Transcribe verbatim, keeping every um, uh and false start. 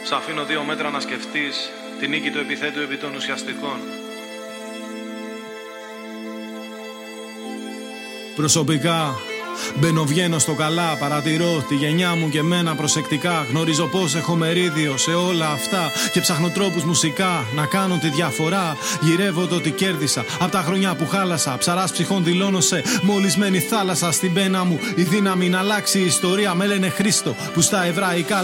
Σ' αφήνω δύο μέτρα να σκεφτείς τη νίκη του επιθέτου επί των ουσιαστικών. Προσωπικά μπαίνω βγαίνω στο καλά, παρατηρώ τη γενιά μου και μένα προσεκτικά. Γνωρίζω πως έχω μερίδιο σε όλα αυτά και ψάχνω τρόπους μουσικά να κάνω τη διαφορά. Γυρεύω το ότι κέρδισα απ' τα χρόνια που χάλασα. Ψαράς ψυχών δηλώνω σε μολυσμένη θάλασσα. Στην πένα μου η δύναμη να αλλάξει η ιστορία. Με λένε Χρήστο που στα εβραϊκά